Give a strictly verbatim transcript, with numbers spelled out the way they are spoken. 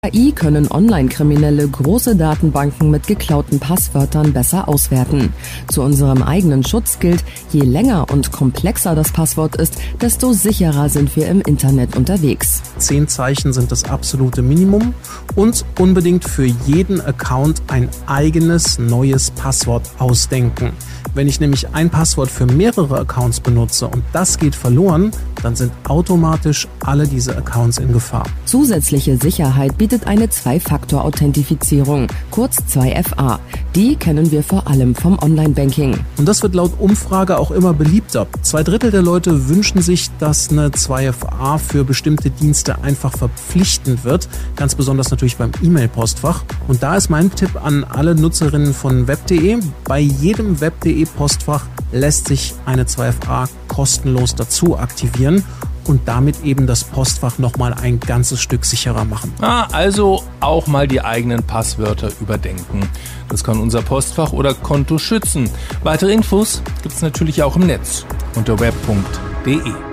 K I können Online-Kriminelle große Datenbanken mit geklauten Passwörtern besser auswerten. Zu unserem eigenen Schutz gilt, je länger und komplexer das Passwort ist, desto sicherer sind wir im Internet unterwegs. Zehn Zeichen sind das absolute Minimum und unbedingt für jeden Account ein eigenes neues Passwort ausdenken. Wenn ich nämlich ein Passwort für mehrere Accounts benutze und das geht verloren, dann sind automatisch alle diese Accounts in Gefahr. Zusätzliche Sicherheit bietet eine Zwei-Faktor-Authentifizierung, kurz zwei F A. Die kennen wir vor allem vom Online-Banking. Und das wird laut Umfrage auch immer beliebter. Zwei Drittel der Leute wünschen sich, dass eine zwei F A für bestimmte Dienste einfach verpflichtend wird, ganz besonders natürlich beim E-Mail-Postfach. Und da ist mein Tipp an alle Nutzerinnen von web punkt de, bei jedem web punkt de Postfach lässt sich eine zwei F A kostenlos dazu aktivieren und damit eben das Postfach nochmal ein ganzes Stück sicherer machen. Ah, also auch mal die eigenen Passwörter überdenken. Das kann unser Postfach oder Konto schützen. Weitere Infos gibt es natürlich auch im Netz unter web punkt de.